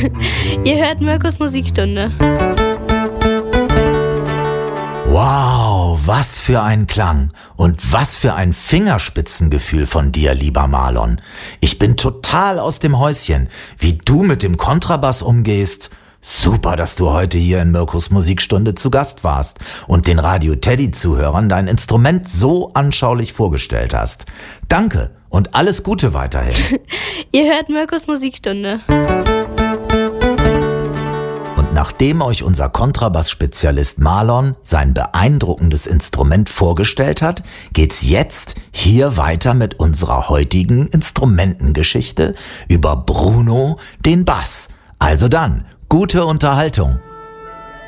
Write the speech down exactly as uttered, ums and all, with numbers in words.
Ihr hört Mirkos Musikstunde. Wow, was für ein Klang und was für ein Fingerspitzengefühl von dir, lieber Marlon. Ich bin total aus dem Häuschen, wie du mit dem Kontrabass umgehst. Super, dass du heute hier in Mirkos Musikstunde zu Gast warst und den Radio Teddy-Zuhörern dein Instrument so anschaulich vorgestellt hast. Danke und alles Gute weiterhin. Ihr hört Mirkos Musikstunde. Nachdem euch unser Kontrabass-Spezialist Marlon sein beeindruckendes Instrument vorgestellt hat, geht's jetzt hier weiter mit unserer heutigen Instrumentengeschichte über Bruno, den Bass. Also dann, gute Unterhaltung.